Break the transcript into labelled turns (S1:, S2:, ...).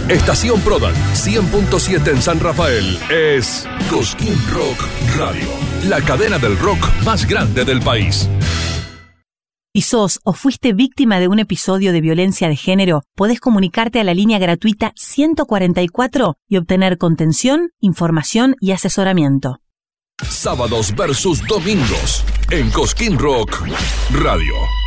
S1: Estación Prodan 100.7 en San Rafael es Cosquín Rock Radio, la cadena del rock más grande del país.
S2: Si sos o fuiste víctima de un episodio de violencia de género, podés comunicarte a la línea gratuita 144 y obtener contención, información y asesoramiento.
S1: Sábados versus domingos en Cosquín Rock Radio.